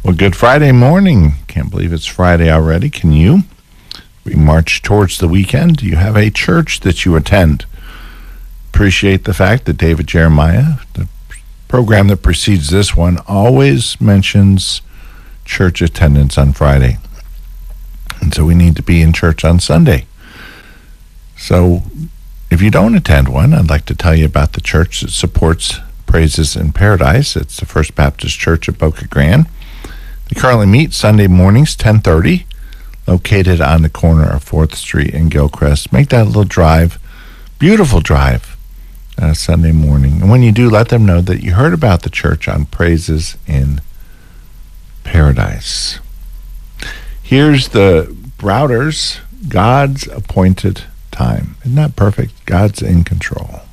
Well, good Friday morning. Can't believe it's Friday already. Can you? We march towards the weekend. Do you have a church that you attend? Appreciate the fact that David Jeremiah, the program that precedes this one, always mentions church attendance on Friday. And so we need to be in church on Sunday. So if you don't attend one, I'd like to tell you about the church that supports Praises in Paradise. It's the First Baptist Church of Boca Grande. They currently meet Sunday mornings, 10:30, located on the corner of 4th Street and Gilchrist. Make that a little drive, beautiful drive, Sunday morning. And when you do, let them know that you heard about the church on Praises in Paradise. Here's the Browders, God's Appointed Time. Isn't that perfect? God's in control.